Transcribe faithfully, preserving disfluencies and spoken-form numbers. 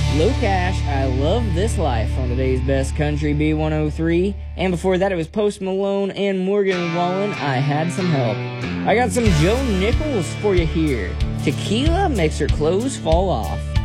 Low Cash, I Love This Life on today's Best Country B one oh three. And before that, it was Post Malone and Morgan Wallen, I Had Some Help. I got some Joe Nichols for you here. Tequila makes her clothes fall off.